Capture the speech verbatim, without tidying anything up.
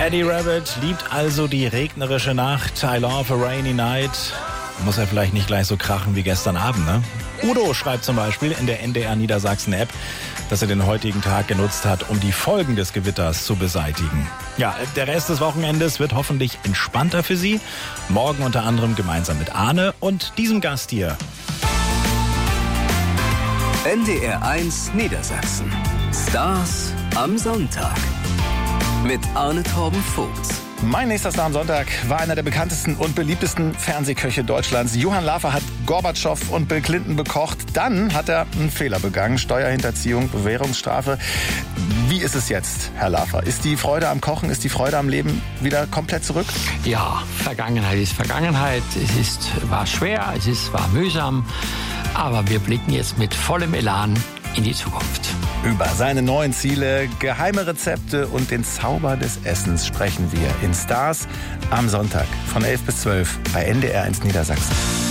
Eddie Rabbitt liebt also die regnerische Nacht. I love a rainy night. Muss ja vielleicht nicht gleich so krachen wie gestern Abend, ne? Udo schreibt zum Beispiel in der N D R Niedersachsen-App, dass er den heutigen Tag genutzt hat, um die Folgen des Gewitters zu beseitigen. Ja, der Rest des Wochenendes wird hoffentlich entspannter für Sie. Morgen unter anderem gemeinsam mit Arne und diesem Gast hier. N D R eins Niedersachsen. Stars am Sonntag. Mit Arne Torben Vogts. Mein nächster Star am Sonntag war einer der bekanntesten und beliebtesten Fernsehköche Deutschlands. Johann Lafer hat Gorbatschow und Bill Clinton bekocht. Dann hat er einen Fehler begangen. Steuerhinterziehung, Bewährungsstrafe. Wie ist es jetzt, Herr Lafer? Ist die Freude am Kochen, ist die Freude am Leben wieder komplett zurück? Ja, Vergangenheit ist Vergangenheit. Es ist, war schwer, es ist, war mühsam. Aber wir blicken jetzt mit vollem Elan in die Zukunft. Über seine neuen Ziele, geheime Rezepte und den Zauber des Essens sprechen wir in Stars am Sonntag von elf bis zwölf bei N D R eins Niedersachsen.